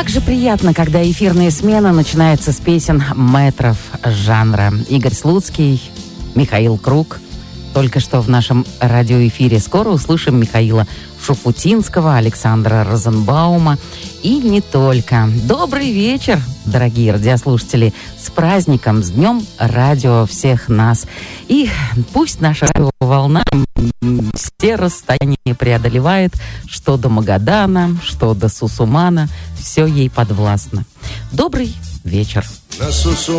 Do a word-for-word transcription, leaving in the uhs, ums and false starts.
Как же приятно, когда эфирная смена начинается с песен мэтров жанра. Игорь Слуцкий, Михаил Круг. Только что в нашем радиоэфире скоро услышим Михаила Шуфутинского, Александра Розенбаума и не только. Добрый вечер, дорогие радиослушатели, с праздником, с Днем Радио всех нас. И пусть наша радиоволна все расстояния преодолевает, что до Магадана, что до Сусумана, все ей подвластно. Добрый вечер. На Сусумане